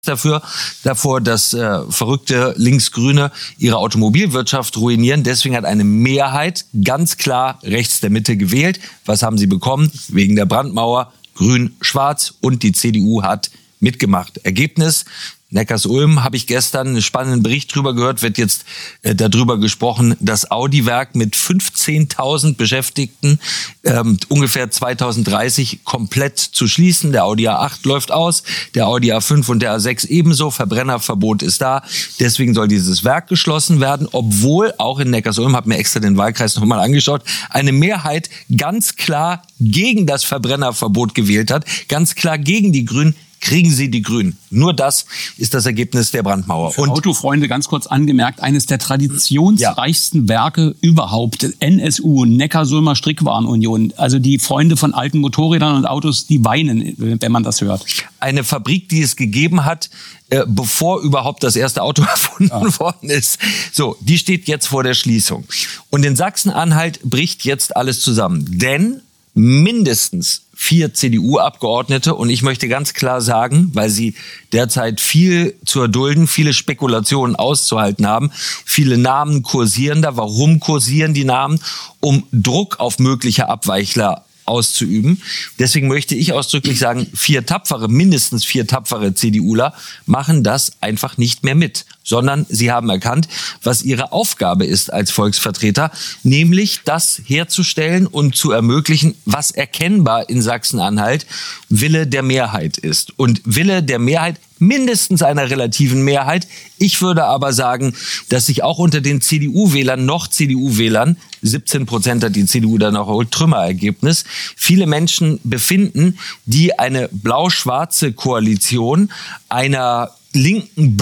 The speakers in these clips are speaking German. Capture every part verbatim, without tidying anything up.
dafür, davor, dass äh, verrückte Linksgrüne ihre Automobilwirtschaft ruinieren. Deswegen hat eine Mehrheit ganz klar rechts der Mitte gewählt. Was haben sie bekommen? Wegen der Brandmauer grün-schwarz und die C D U hat mitgemacht. Ergebnis: Neckarsulm, habe ich gestern einen spannenden Bericht drüber gehört, wird jetzt äh, darüber gesprochen, das Audi-Werk mit fünfzehntausend Beschäftigten ähm, ungefähr zweitausenddreißig komplett zu schließen. Der Audi A acht läuft aus, der Audi A fünf und der A sechs ebenso. Verbrennerverbot ist da. Deswegen soll dieses Werk geschlossen werden, obwohl auch in Neckarsulm, habe mir extra den Wahlkreis nochmal angeschaut, eine Mehrheit ganz klar gegen das Verbrennerverbot gewählt hat, ganz klar gegen die Grünen. Kriegen sie die Grünen. Nur das ist das Ergebnis der Brandmauer. Für und Autofreunde ganz kurz angemerkt, eines der traditionsreichsten ja. Werke überhaupt. N S U, Neckarsulmer Strickwarenunion. Also die Freunde von alten Motorrädern und Autos, die weinen, wenn man das hört. Eine Fabrik, die es gegeben hat, äh, bevor überhaupt das erste Auto erfunden ja. worden ist. So, die steht jetzt vor der Schließung. Und in Sachsen-Anhalt bricht jetzt alles zusammen. Denn mindestens vier C D U-Abgeordnete, und ich möchte ganz klar sagen, weil sie derzeit viel zu erdulden, viele Spekulationen auszuhalten haben, viele Namen kursieren da. Warum kursieren die Namen? Um Druck auf mögliche Abweichler auszuüben. Deswegen möchte ich ausdrücklich sagen, vier tapfere, mindestens vier tapfere CDUler machen das einfach nicht mehr mit, sondern sie haben erkannt, was ihre Aufgabe ist als Volksvertreter, nämlich das herzustellen und zu ermöglichen, was erkennbar in Sachsen-Anhalt Wille der Mehrheit ist. Und Wille der Mehrheit, mindestens einer relativen Mehrheit. Ich würde aber sagen, dass sich auch unter den C D U-Wählern, noch C D U-Wählern, siebzehn Prozent hat die C D U dann auch Trümmerergebnis, viele Menschen befinden, die eine blau-schwarze Koalition einer linken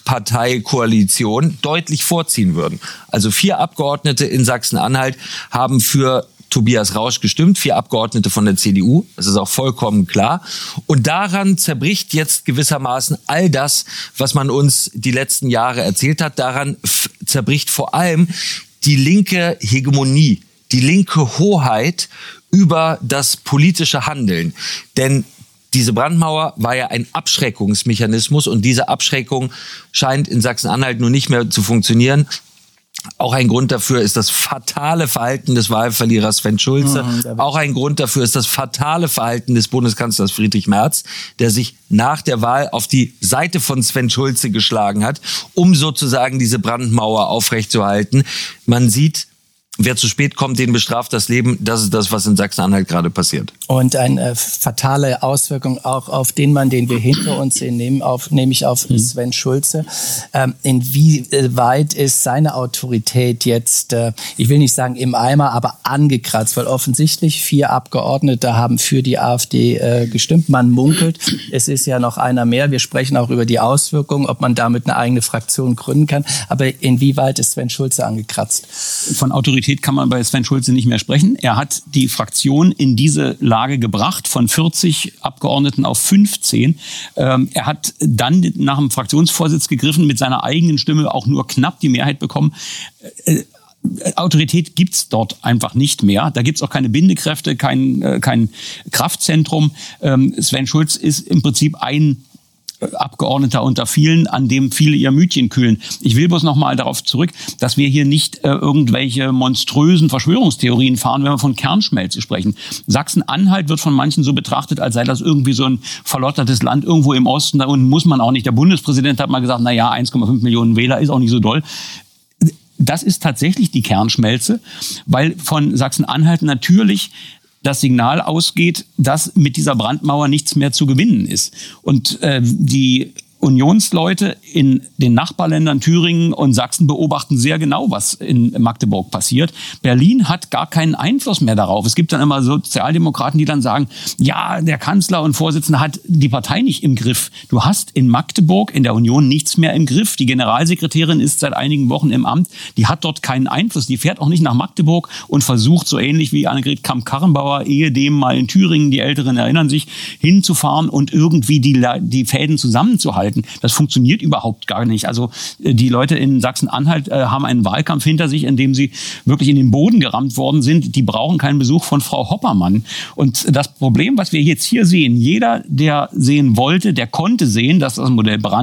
Blockpartei-Koalition deutlich vorziehen würden. Also vier Abgeordnete in Sachsen-Anhalt haben für Tobias Rausch gestimmt, vier Abgeordnete von der C D U. Das ist auch vollkommen klar. Und daran zerbricht jetzt gewissermaßen all das, was man uns die letzten Jahre erzählt hat. Daran f- zerbricht vor allem die linke Hegemonie, die linke Hoheit über das politische Handeln. Denn diese Brandmauer war ja ein Abschreckungsmechanismus und diese Abschreckung scheint in Sachsen-Anhalt nun nicht mehr zu funktionieren. Auch ein Grund dafür ist das fatale Verhalten des Wahlverlierers Sven Schulze. Mhm, Auch ein Grund dafür ist das fatale Verhalten des Bundeskanzlers Friedrich Merz, der sich nach der Wahl auf die Seite von Sven Schulze geschlagen hat, um sozusagen diese Brandmauer aufrechtzuerhalten. Man sieht, wer zu spät kommt, den bestraft das Leben. Das ist das, was in Sachsen-Anhalt gerade passiert. Und eine äh, fatale Auswirkung auch auf den Mann, den wir hinter uns sehen, nehmen auf, nämlich auf mhm. Sven Schulze. Ähm, inwieweit ist seine Autorität jetzt, äh, ich will nicht sagen im Eimer, aber angekratzt? Weil offensichtlich vier Abgeordnete haben für die AfD äh, gestimmt. Man munkelt, es ist ja noch einer mehr. Wir sprechen auch über die Auswirkungen, ob man damit eine eigene Fraktion gründen kann. Aber inwieweit ist Sven Schulze angekratzt? Von Autorität kann man bei Sven Schulze nicht mehr sprechen. Er hat die Fraktion in diese Lage gebracht, von vierzig Abgeordneten auf fünfzehn. Ähm, er hat dann nach dem Fraktionsvorsitz gegriffen, mit seiner eigenen Stimme auch nur knapp die Mehrheit bekommen. Äh, Autorität gibt's dort einfach nicht mehr. Da gibt's auch keine Bindekräfte, kein, äh, kein Kraftzentrum. Ähm, Sven Schulze ist im Prinzip ein Abgeordneter unter vielen, an dem viele ihr Mütchen kühlen. Ich will bloß noch mal darauf zurück, dass wir hier nicht äh, irgendwelche monströsen Verschwörungstheorien fahren, wenn wir von Kernschmelze sprechen. Sachsen-Anhalt wird von manchen so betrachtet, als sei das irgendwie so ein verlottertes Land irgendwo im Osten. Da unten muss man auch nicht. Der Bundespräsident hat mal gesagt, na ja, eins Komma fünf Millionen Wähler ist auch nicht so doll. Das ist tatsächlich die Kernschmelze, weil von Sachsen-Anhalt natürlich das Signal ausgeht, dass mit dieser Brandmauer nichts mehr zu gewinnen ist. Und äh, die Unionsleute in den Nachbarländern Thüringen und Sachsen beobachten sehr genau, was in Magdeburg passiert. Berlin hat gar keinen Einfluss mehr darauf. Es gibt dann immer Sozialdemokraten, die dann sagen, ja, der Kanzler und Vorsitzende hat die Partei nicht im Griff. Du hast in Magdeburg, in der Union, nichts mehr im Griff. Die Generalsekretärin ist seit einigen Wochen im Amt. Die hat dort keinen Einfluss. Die fährt auch nicht nach Magdeburg und versucht, so ähnlich wie Annegret Kramp-Karrenbauer, ehedem mal in Thüringen, die Älteren erinnern sich, hinzufahren und irgendwie die, die Fäden zusammenzuhalten. hätten. Das funktioniert überhaupt gar nicht. Also die Leute in Sachsen-Anhalt äh, haben einen Wahlkampf hinter sich, in dem sie wirklich in den Boden gerammt worden sind. Die brauchen keinen Besuch von Frau Hoppermann. Und das Problem, was wir jetzt hier sehen, jeder, der sehen wollte, der konnte sehen, dass das Modell Brandt